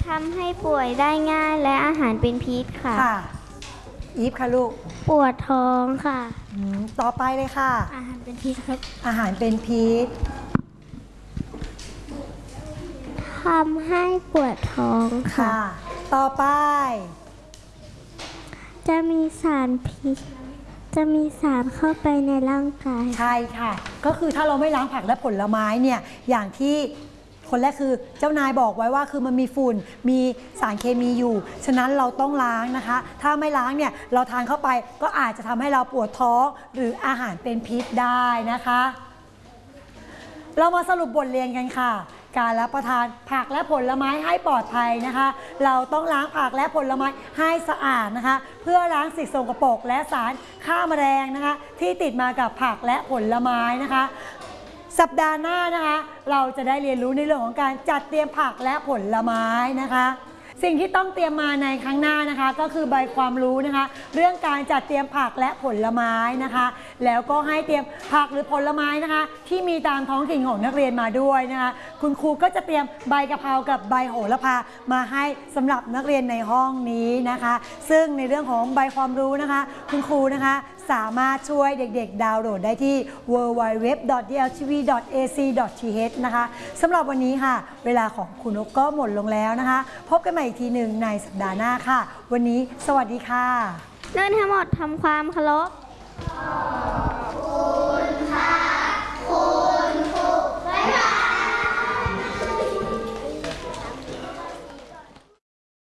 ทำให้ป่วยได้ง่ายและอาหารเป็นพิษค่ะค่ะอีฟค่ะลูกปวดท้องค่ะต่อไปเลยค่ะอาหารเป็นพิษครับอาหารเป็นพิษทำให้ปวดท้องค่ะต่อไปจะมีสารพิษจะมีสารเข้าไปในร่างกายใช่ค่ะก็คือถ้าเราไม่ล้างผักและผลไม้เนี่ยอย่างที่คนแรกคือเจ้านายบอกไว้ว่าคือมันมีฝุ่นมีสารเคมีอยู่ฉะนั้นเราต้องล้างนะคะถ้าไม่ล้างเนี่ยเราทานเข้าไปก็อาจจะทำให้เราปวดท้องหรืออาหารเป็นพิษได้นะคะเรามาสรุปบทเรียนกันค่ะการรับประทานผักและผลไม้ให้ปลอดภัยนะคะเราต้องล้างผักและผลไม้ให้สะอาดนะคะเพื่อล้างสิ่งสกปรกและสารฆ่าแมลงนะคะที่ติดมากับผักและผลไม้นะคะสัปดาห์หน้านะคะเราจะได้เรียนรู้ในเรื่องของการจัดเตรียมผักและผลไม้นะคะสิ่งที่ต้องเตรียมมาในครั้งหน้านะคะก็คือใบความรู้นะคะเรื่องการจัดเตรียมผักและผลไม้นะคะแล้วก็ให้เตรียมผักหรือผลไม้นะคะที่มีตามท้องถิ่นของนักเรียนมาด้วยนะคะคุณครูก็จะเตรียมใบกะเพรากับใบโหระพามาให้สำหรับนักเรียนในห้องนี้นะคะซึ่งในเรื่องของใบความรู้นะคะคุณครูนะคะสามารถช่วยเด็กๆดาวน์โหลดได้ที่ www.dltv.ac.th นะคะสำหรับวันนี้ค่ะเวลาของคุณนกก็หมดลงแล้วนะคะพบกันใหม่อีกทีหนึ่งในสัปดาห์หน้าค่ะวันนี้สวัสดีค่ะนักเรียนทั้งหมดทำความเคารพ